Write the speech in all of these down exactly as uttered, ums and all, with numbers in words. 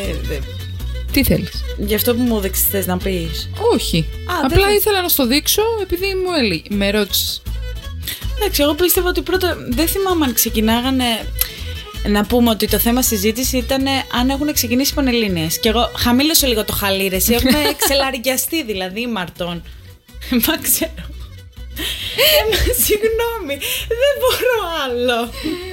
δε... Τι θέλεις? Γι' αυτό που μου δείξεις θες να πεις? Όχι. Α, απλά δεν... ήθελα να στο δείξω επειδή μου έλεγε, με ρώτησες. Εντάξει, εγώ πίστευα ότι πρώτα δεν θυμάμαι αν ξεκινάγανε. Να πούμε ότι το θέμα συζήτηση ήταν αν έχουν ξεκινήσει οι Πανελλήνιες. Και εγώ χαμήλωσα λίγο το χαλί, ρε, εσύ, έχουμε ξελαριαστεί δηλαδή Μαρτών. Μα ξέρω. Ε, συγγνώμη, δεν μπορώ άλλο.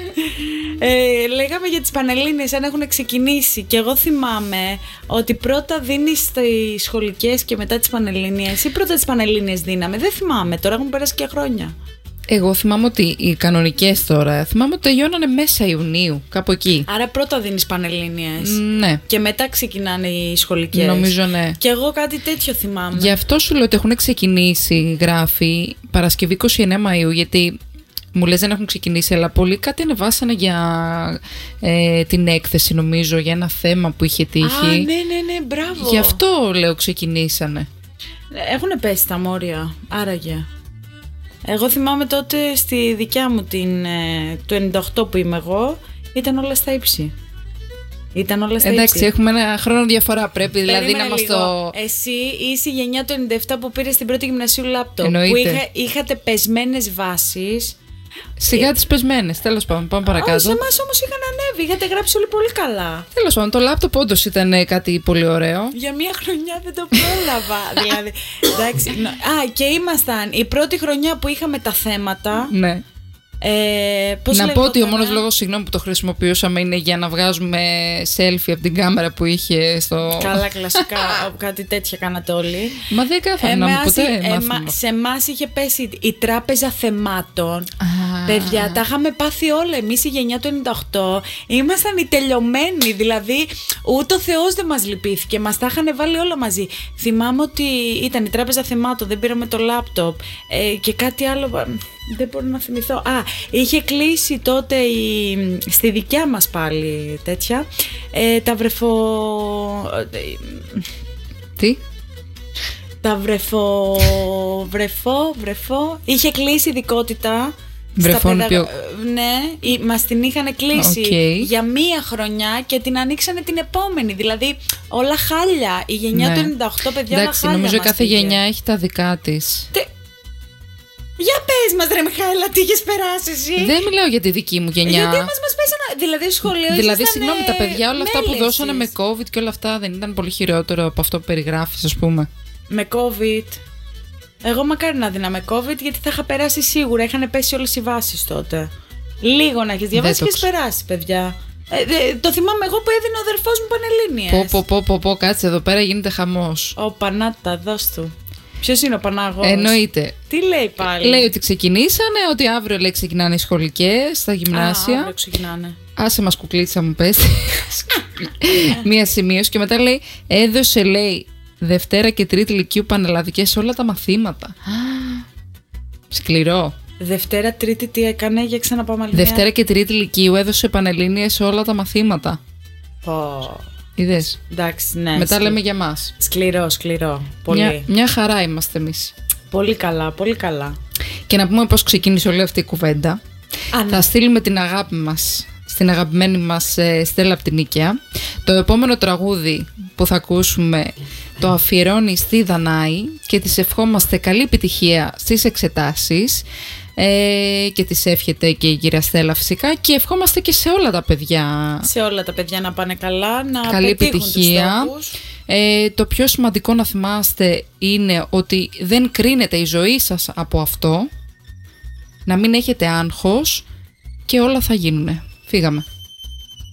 Ε, λέγαμε για τις Πανελλήνιες αν έχουν ξεκινήσει. Και εγώ θυμάμαι ότι πρώτα δίνεις στις σχολικές και μετά τις Πανελλήνιες. Ή πρώτα τις Πανελλήνιες δίναμε. Δεν θυμάμαι, τώρα έχουν περάσει και χρόνια. Εγώ θυμάμαι ότι οι κανονικές τώρα, θυμάμαι ότι τελειώνανε μέσα Ιουνίου, κάπου εκεί. Άρα πρώτα δίνεις Πανελλήνιες. Ναι. Και μετά ξεκινάνε οι σχολικές. Νομίζω ναι. Και εγώ κάτι τέτοιο θυμάμαι. Γι' αυτό σου λέω ότι έχουν ξεκινήσει, γράφει, Παρασκευή είκοσι εννέα Μαΐου, γιατί μου λες δεν έχουν ξεκινήσει, αλλά πολλοί κάτι ανεβάσανε για ε, την έκθεση, νομίζω, για ένα θέμα που είχε τύχει. Α, ναι, ναι, ναι, μπράβο. Γι' αυτό λέω ξεκινήσανε. Έχουν πέσει τα μόρια, άραγε. Εγώ θυμάμαι τότε στη δικιά μου την, ε, το ενενήντα οκτώ που είμαι εγώ, ήταν όλα στα ύψη. Ήταν όλα στα Εντάξει, ύψη. έχουμε ένα χρόνο διαφορά, πρέπει δηλαδή Περίμενε να μας λίγο. το... Εσύ είσαι η γενιά του ενενήντα επτά που πήρε στην πρώτη γυμνασίου λάπτοπ. Εννοείται. Που είχα, είχατε πεσμένες βάσεις. Σιγά τις πεσμένες, τέλος πάντων, πάμε παρακάτω. Όχι, σε εμάς όμως είχαν ανέβει, είχατε γράψει όλοι πολύ καλά. Τέλος πάντων, το λάπτοπ όντως ήταν κάτι πολύ ωραίο. Για μία χρονιά δεν το πρόλαβα. Δηλαδή, εντάξει, νο- α, και ήμασταν η πρώτη χρονιά που είχαμε τα θέματα. Ναι. Ε, πώς Να πω ότι ο λεγότανε? μόνος λόγος, συγγνώμη που το χρησιμοποιούσαμε, είναι για να βγάζουμε selfie από την κάμερα που είχε στο... Καλά, κλασικά, κάτι τέτοια κάνατε όλοι. Μα δεν κάθαμε Εμάς, ποτέ ε, μάθημα. εμα- σε εμάς είχε πέσει η τράπεζα θεμάτων. Α. Παιδιά, τα είχαμε πάθει όλα. Εμείς η γενιά του ενενήντα οκτώ ήμασταν οι τελειωμένοι. Δηλαδή, ούτε ο Θεός δεν μας λυπήθηκε. Μας τα είχαν βάλει όλα μαζί. Θυμάμαι ότι ήταν η τράπεζα θεμάτων, δεν πήραμε το λάπτοπ. Ε, και κάτι άλλο. Δεν μπορώ να θυμηθώ. Α, είχε κλείσει τότε η, στη δικιά μας πάλι τέτοια. Ε, τα βρεφο. Τι? Τα βρεφο. βρεφό, βρεφό. Είχε κλείσει ειδικότητα. Βρεφών στα πιο... Ναι, η- μας την είχαν κλείσει Okay. για μία χρονιά και την ανοίξανε την επόμενη. Δηλαδή όλα χάλια. Η γενιά Ναι. του ενενήντα οκτώ, παιδιά, Εντάξει, όλα χάλια νομίζω μας κάθε πήγε. γενιά έχει τα δικά της. Τε... Για πες μας ρε Μιχαήλα, τι είχες περάσει εσύ. Δεν μιλάω για τη δική μου γενιά. Γιατί μας, μας πέσανε, δηλαδή σχολείο Δηλαδή, ήσασταν, συγγνώμη, ε, τα παιδιά όλα αυτά που μέλη δώσανε με εσείς. COVID και όλα αυτά δεν ήταν πολύ χειρότερο από αυτό που περιγράφεις, ας πούμε. Με COVID. Εγώ μακάρι να δίνα με COVID, γιατί θα είχα περάσει σίγουρα. Είχαν πέσει όλες οι βάσεις τότε. Λίγο να έχεις διαβάσει Δεν και το έχεις περάσει, παιδιά. Ε, δε, το θυμάμαι εγώ που έδινε ο αδερφός μου Πανελλήνιες. Πω, πω, πω, πω, πω, κάτσε εδώ πέρα γίνεται χαμός. Ο Πανάτα, δώσ' του. Ποιος είναι ο Πανάγος? Εννοείται. Τι λέει πάλι? Λέει ότι ξεκινήσανε, ότι αύριο λέει ξεκινάνε οι σχολικές στα γυμνάσια. Α, αύριο ξεκινάνε. Άσε μας κουκλίτσα μου πες. Μία σημείωση και μετά λέει έδωσε λέει Δευτέρα και Τρίτη Λυκείου πανελλαδικές σε όλα τα μαθήματα. Σκληρό. Δευτέρα, Τρίτη τι έκανε, για ξαναπάμε άλλη μια. Δευτέρα και Τρίτη Λυκείου έδωσε Πανελλήνιες σε όλα τα μαθήματα. Πω. Είδες. Εντάξει, ναι. Μετά σκλη- λέμε για μας. Σκληρό, σκληρό. Πολύ. Μια, μια χαρά είμαστε εμείς. Πολύ καλά, πολύ καλά. Και να πούμε πώς ξεκίνησε όλη αυτή η κουβέντα. Α, ναι. Θα στείλουμε την αγάπη μας στην αγαπημένη μας ε, Στέλλα από την Νίκαια. Το επόμενο τραγούδι που θα ακούσουμε το αφιερώνει στη Δανάη και της ευχόμαστε καλή επιτυχία στις εξετάσεις ε, και της εύχεται και η κυρία Στέλλα φυσικά και ευχόμαστε και σε όλα τα παιδιά Σε όλα τα παιδιά να πάνε καλά, να καλή πετύχουν επιτυχία. τους στόχους. Ε, το πιο σημαντικό να θυμάστε είναι ότι δεν κρίνεται η ζωή σας από αυτό, να μην έχετε άγχος και όλα θα γίνουνε. Φύγαμε.